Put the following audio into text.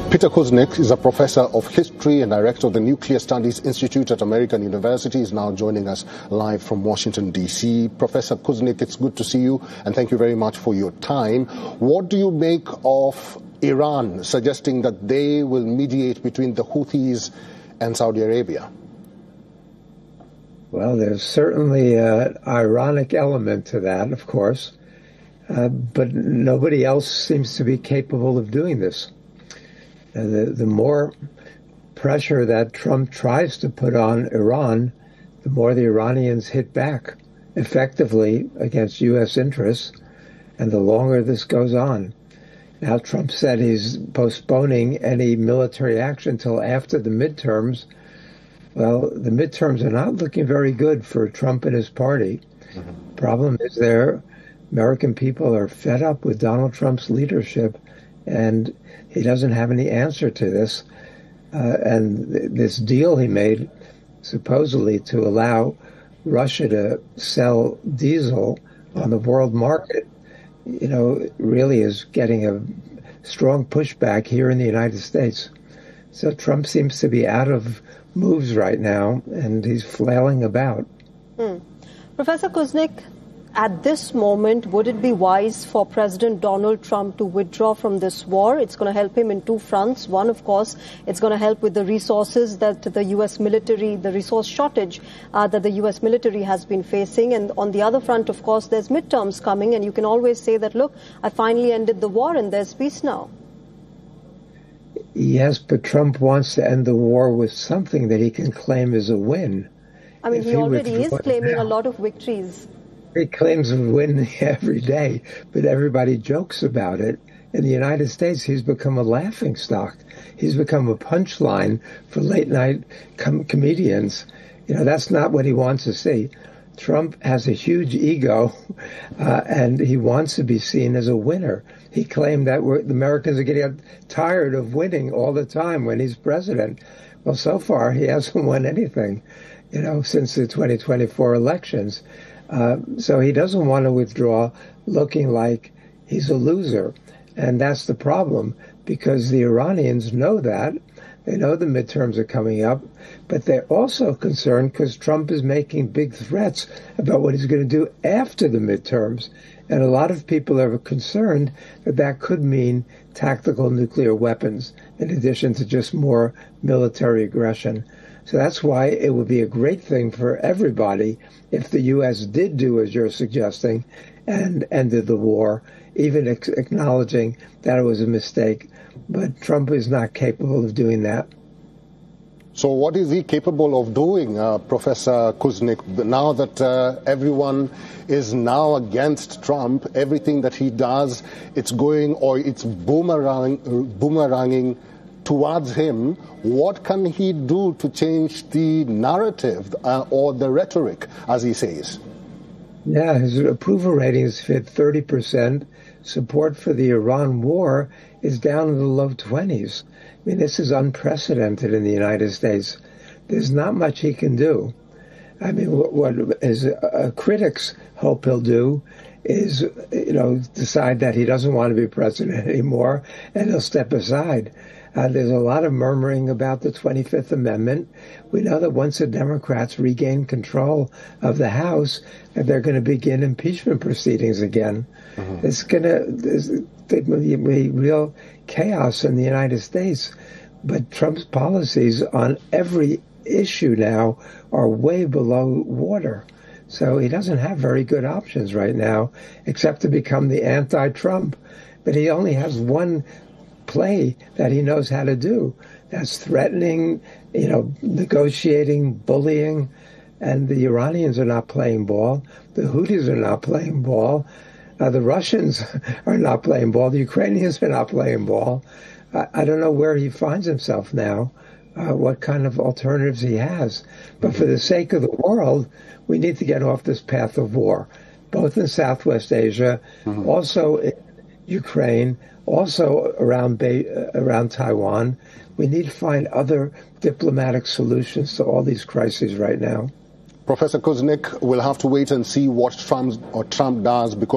Peter Kuznick is a professor of history and director of the Nuclear Studies Institute at American University. He is now joining us live from Washington, D.C. Professor Kuznick, it's good to see you, and thank you very much for your time. What do you make of Iran suggesting that they will mediate between the Houthis and Saudi Arabia? Well, there's certainly an ironic element to that, of course, but nobody else seems to be capable of doing this. The more pressure that Trump tries to put on Iran, the more the Iranians hit back effectively against U.S. interests, and the longer this goes on. Now, Trump said he's postponing any military action until after the midterms. Well, the midterms are not looking very good for Trump and his party. Mm-hmm. Problem is American people are fed up with Donald Trump's leadership, and he doesn't have any answer to this. And this deal he made, supposedly to allow Russia to sell diesel on the world market, really is getting a strong pushback here in the United States. So Trump seems to be out of moves right now, and he's flailing about. Professor Kuznick, at this moment, would it be wise for President Donald Trump to withdraw from this war? It's going to help him in two fronts. One, of course, it's going to help with the resources that the U.S. military, the resource shortage that the U.S. military has been facing. And on the other front, of course, there's midterms coming, and you can always say that, look, I finally ended the war and there's peace now. Yes, but Trump wants to end the war with something that he can claim as a win. I mean, he already is claiming a lot of victories. He claims a win every day, but everybody jokes about it. In the United States, he's become a laughingstock. He's become a punchline for late-night comedians. That's not what he wants to see. Trump has a huge ego, and he wants to be seen as a winner. He claimed that the Americans are getting tired of winning all the time when he's president. Well, so far, he hasn't won anything, since the 2024 elections. So he doesn't want to withdraw looking like he's a loser. And that's the problem, because the Iranians know that. They know the midterms are coming up, but they're also concerned because Trump is making big threats about what he's going to do after the midterms. And a lot of people are concerned that that could mean tactical nuclear weapons in addition to just more military aggression. So that's why it would be a great thing for everybody if the U.S. did do as you're suggesting and ended the war, even acknowledging that it was a mistake. But Trump is not capable of doing that. So what is he capable of doing, Professor Kuznick, now that everyone is now against Trump? Everything that he does, it's boomeranging towards him. What can he do to change the narrative or the rhetoric, as he says? Yeah, his approval ratings hit 30%. Support for the Iran war is down in the low 20s. I mean, this is unprecedented in the United States. There's not much he can do. I mean, what his critics hope he'll do is, decide that he doesn't want to be president anymore and he'll step aside. There's a lot of murmuring about the 25th Amendment. We know that once the Democrats regain control of the House, that they're going to begin impeachment proceedings again. Mm-hmm. There's going to be real chaos in the United States. But Trump's policies on every issue now are way below water. So he doesn't have very good options right now, except to become the anti-Trump. But he only has one play that he knows how to do. That's threatening, negotiating, bullying. And the Iranians are not playing ball. The Houthis are not playing ball. The Russians are not playing ball. The Ukrainians are not playing ball. I don't know where he finds himself now, what kind of alternatives he has. But for the sake of the world, we need to get off this path of war, both in Southwest Asia, also in Ukraine, also around Taiwan. We need to find other diplomatic solutions to all these crises right now. Professor Kuznick, we'll have to wait and see what Trump does, because